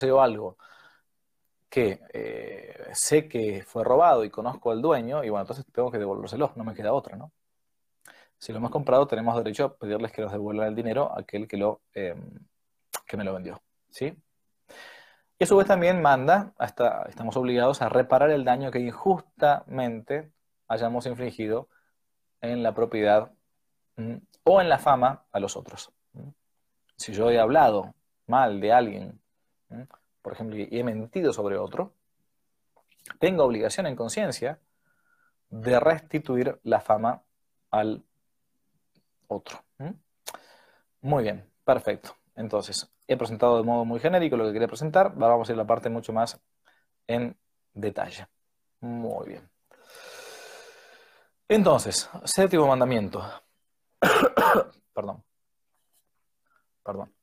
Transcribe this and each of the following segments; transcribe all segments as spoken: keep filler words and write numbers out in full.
poseo algo que eh, sé que fue robado y conozco al dueño, y bueno, entonces tengo que devolvérselo, no me queda otra, ¿no? Si lo hemos comprado, tenemos derecho a pedirles que nos devuelvan el dinero a aquel que, lo, eh, que me lo vendió, ¿sí? Y a su vez también manda, hasta estamos obligados a reparar el daño que injustamente hayamos infligido en la propiedad mm, o en la fama a los otros. ¿Mm? Si yo he hablado mal de alguien, ¿mm? por ejemplo, y he mentido sobre otro, tengo obligación en conciencia de restituir la fama al otro. ¿Mm? Muy bien, perfecto. Entonces, he presentado de modo muy genérico lo que quería presentar. Ahora vamos a ir a la parte mucho más en detalle. Muy bien. Entonces, séptimo mandamiento. Perdón, perdón.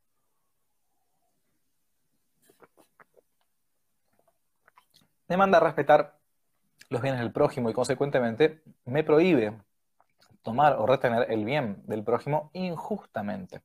Me manda a respetar los bienes del prójimo y consecuentemente me prohíbe tomar o retener el bien del prójimo injustamente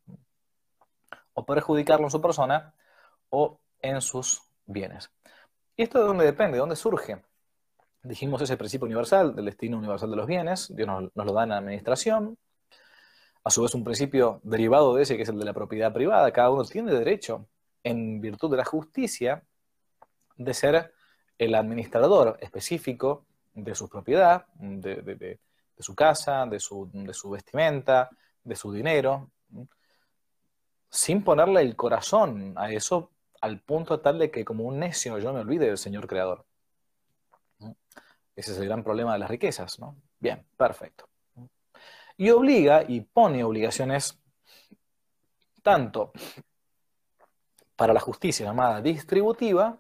o perjudicarlo en su persona o en sus bienes. ¿Y esto de dónde depende? ¿De dónde surge? Dijimos ese principio universal del destino universal de los bienes, Dios nos, nos lo da en la administración, a su vez un principio derivado de ese que es el de la propiedad privada, cada uno tiene derecho, en virtud de la justicia, de ser el administrador específico de su propiedad, de, de, de, de su casa, de su, de su vestimenta, de su dinero, sin ponerle el corazón a eso al punto tal de que como un necio yo me olvide del Señor Creador. Ese es el gran problema de las riquezas, ¿no? Bien, perfecto. Y obliga y pone obligaciones tanto para la justicia llamada distributiva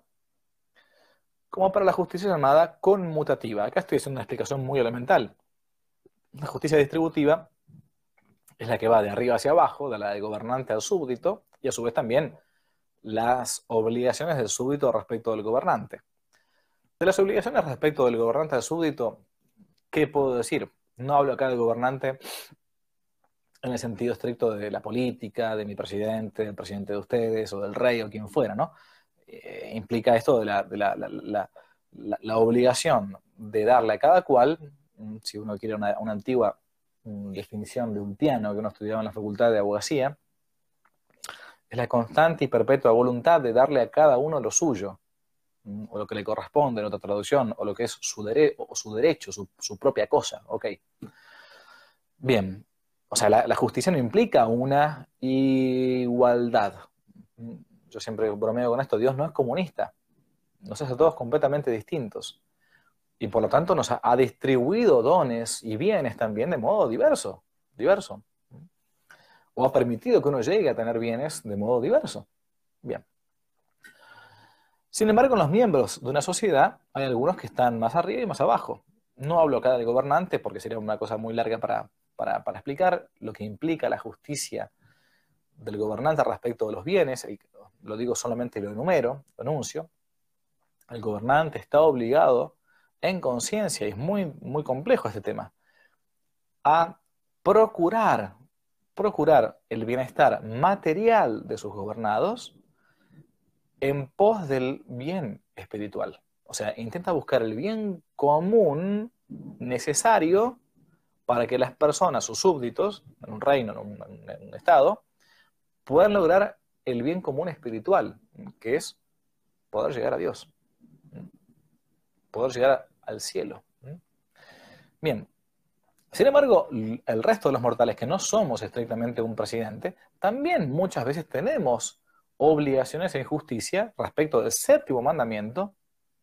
como para la justicia llamada conmutativa. Acá estoy haciendo una explicación muy elemental. La justicia distributiva es la que va de arriba hacia abajo, de la del gobernante al súbdito, y a su vez también las obligaciones del súbdito respecto del gobernante. De las obligaciones respecto del gobernante al súbdito, ¿qué puedo decir? No hablo acá del gobernante en el sentido estricto de la política, de mi presidente, del presidente de ustedes, o del rey, o quien fuera, ¿no? Eh, implica esto de, la, de la, la, la, la, la obligación de darle a cada cual, si uno quiere una, una antigua um, definición de Ulpiano que uno estudiaba en la facultad de abogacía, es la constante y perpetua voluntad de darle a cada uno lo suyo, um, o lo que le corresponde en otra traducción, o lo que es su, dere o su derecho, su, su propia cosa. Ok. Bien. O sea, la, la justicia no implica una igualdad. Yo siempre bromeo con esto, Dios no es comunista, nos hace a todos completamente distintos. Y por lo tanto nos ha, ha distribuido dones y bienes también de modo diverso, diverso. O ha permitido que uno llegue a tener bienes de modo diverso. Bien. Sin embargo, en los miembros de una sociedad hay algunos que están más arriba y más abajo. No hablo acá del gobernante porque sería una cosa muy larga para, para, para explicar lo que implica la justicia del gobernante respecto de los bienes. Lo digo solamente y lo enumero, lo enuncio. El gobernante está obligado en conciencia, y es muy, muy complejo este tema, a procurar, procurar el bienestar material de sus gobernados en pos del bien espiritual. O sea, intenta buscar el bien común necesario para que las personas, sus súbditos, en un reino, en un, en un estado, puedan lograr el bien común espiritual, que es poder llegar a Dios, poder llegar al cielo. Bien, sin embargo, el resto de los mortales que no somos estrictamente un presidente, también muchas veces tenemos obligaciones en justicia respecto del séptimo mandamiento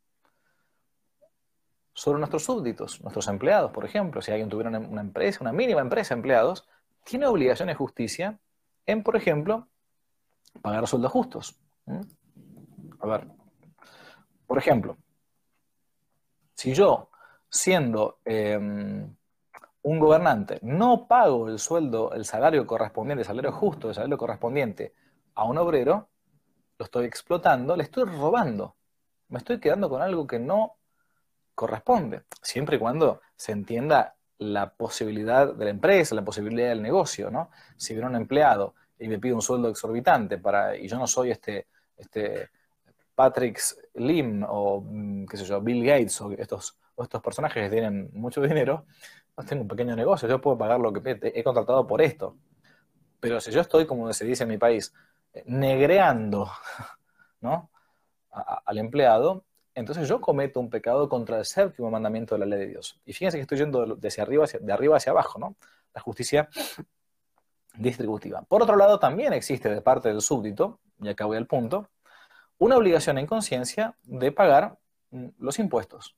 sobre nuestros súbditos, nuestros empleados, por ejemplo. Si alguien tuviera una empresa, una mínima empresa de empleados, tiene obligaciones de justicia en, por ejemplo, pagar sueldos justos. ¿Mm? A ver, por ejemplo, si yo, siendo eh, un gobernante, no pago el sueldo, el salario correspondiente, el salario justo, el salario correspondiente a un obrero, lo estoy explotando, le estoy robando. Me estoy quedando con algo que no corresponde, siempre y cuando se entienda la posibilidad de la empresa, la posibilidad del negocio, ¿no? Si viene un empleado y me pide un sueldo exorbitante para, y yo no soy este, este Patrick Lim o, mm, qué sé yo, Bill Gates o estos, o estos personajes que tienen mucho dinero, no tengo un pequeño negocio, yo puedo pagar lo que he contratado por esto. Pero si yo estoy, como se dice en mi país, negreando, ¿no?, a, a, al empleado, entonces yo cometo un pecado contra el séptimo mandamiento de la ley de Dios. Y fíjense que estoy yendo de, hacia arriba hacia, de arriba hacia abajo, ¿no? La justicia distributiva. Por otro lado, también existe de parte del súbdito, y acá voy al punto, una obligación en conciencia de pagar los impuestos.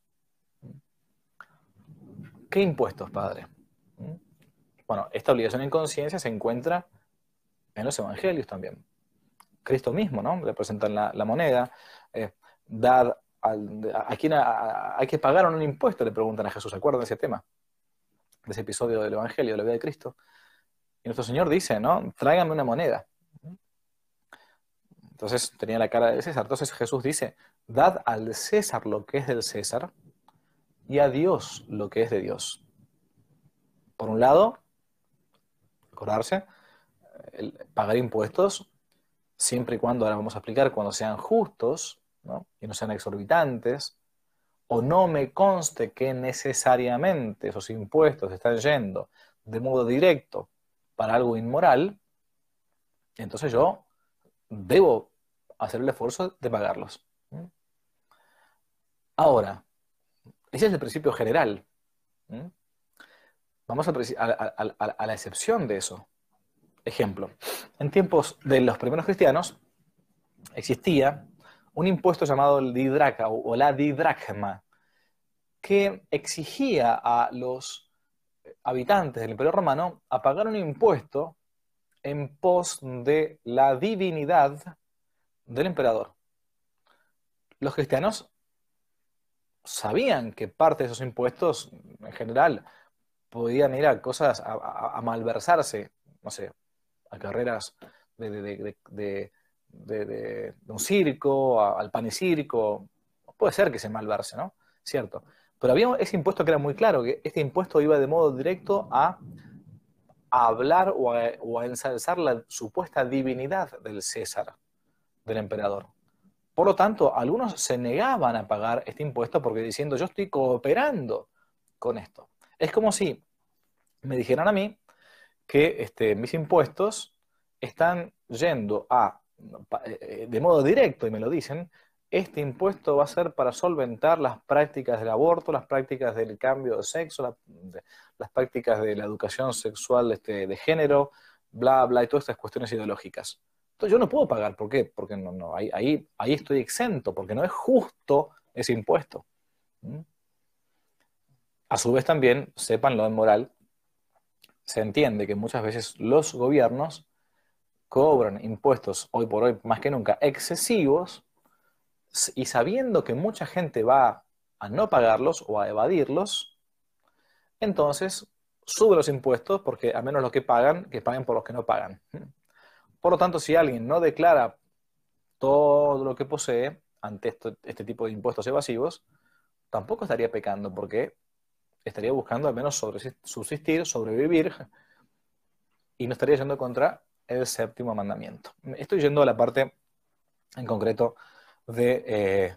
¿Qué impuestos, padre? Bueno, esta obligación en conciencia se encuentra en los evangelios también. Cristo mismo, ¿no?, le presentan la, la moneda, eh, dad al, a, a quien a, a, hay que pagar un impuesto, le preguntan a Jesús. ¿Se acuerdan de ese tema? De ese episodio del Evangelio, de la vida de Cristo. Y nuestro Señor dice, ¿no?, tráiganme una moneda. Entonces tenía la cara de César. Entonces Jesús dice, dad al César lo que es del César y a Dios lo que es de Dios. Por un lado, acordarse, el pagar impuestos, siempre y cuando, ahora vamos a explicar, cuando sean justos, ¿no?, y no sean exorbitantes, o no me conste que necesariamente esos impuestos están yendo de modo directo para algo inmoral, entonces yo debo hacer el esfuerzo de pagarlos. Ahora, ese es el principio general. Vamos a, a, a, a la excepción de eso. Ejemplo, en tiempos de los primeros cristianos existía un impuesto llamado el didraca o la didracma, que exigía a los habitantes del Imperio Romano a pagar un impuesto en pos de la divinidad del emperador. Los cristianos sabían que parte de esos impuestos, en general, podían ir a cosas, a, a, a malversarse, no sé, a carreras de, de, de, de, de, de, de un circo, a, al pan y circo. Puede ser que se malverse, ¿no? Cierto. Pero había ese impuesto que era muy claro, que este impuesto iba de modo directo a, a hablar o a, o a ensalzar la supuesta divinidad del César, del emperador. Por lo tanto, algunos se negaban a pagar este impuesto porque diciendo, yo estoy cooperando con esto. Es como si me dijeran a mí que este, mis impuestos están yendo a, de modo directo, y me lo dicen, este impuesto va a ser para solventar las prácticas del aborto, las prácticas del cambio de sexo, la, de, las prácticas de la educación sexual este, de género, bla, bla, y todas estas cuestiones ideológicas. Entonces yo no puedo pagar. ¿Por qué? Porque no, no, ahí, ahí, ahí estoy exento, porque no es justo ese impuesto. ¿Mm? A su vez también, sepan lo moral, se entiende que muchas veces los gobiernos cobran impuestos, hoy por hoy más que nunca, excesivos, y sabiendo que mucha gente va a no pagarlos o a evadirlos, entonces sube los impuestos porque a menos los que pagan, que paguen por los que no pagan. Por lo tanto, si alguien no declara todo lo que posee ante esto, este tipo de impuestos evasivos, tampoco estaría pecando porque estaría buscando al menos sobre, subsistir, sobrevivir, y no estaría yendo contra el séptimo mandamiento. Estoy yendo a la parte en concreto de, eh,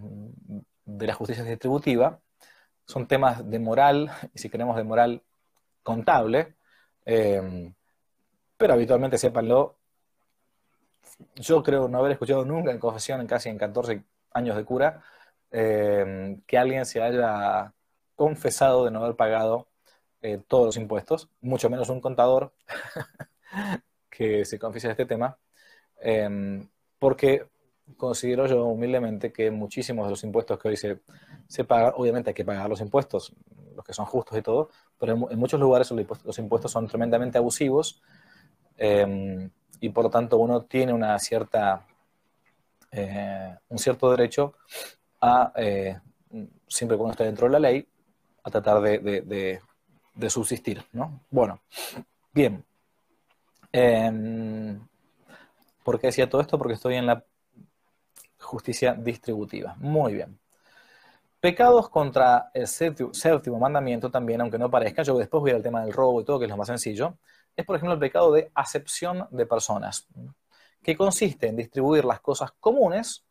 de la justicia distributiva. Son temas de moral, y si queremos de moral contable, eh, pero habitualmente, sépanlo, yo creo no haber escuchado nunca en confesión, en casi en catorce años de cura, eh, que alguien se haya confesado de no haber pagado eh, todos los impuestos, mucho menos un contador que se confiesa de este tema, eh, porque considero yo humildemente que muchísimos de los impuestos que hoy se, se pagan, obviamente hay que pagar los impuestos, los que son justos y todo, pero en, en muchos lugares los impuestos, los impuestos son tremendamente abusivos, eh, y por lo tanto uno tiene una cierta, eh, un cierto derecho a, eh, siempre cuando esté dentro de la ley, a tratar de, de, de, de subsistir, ¿no? Bueno, bien. Eh, ¿Por qué decía todo esto? Porque estoy en la justicia distributiva. Muy bien. Pecados contra el séptimo, séptimo mandamiento también, aunque no parezca, yo después voy al tema del robo y todo, que es lo más sencillo, es por ejemplo el pecado de acepción de personas, que consiste en distribuir las cosas comunes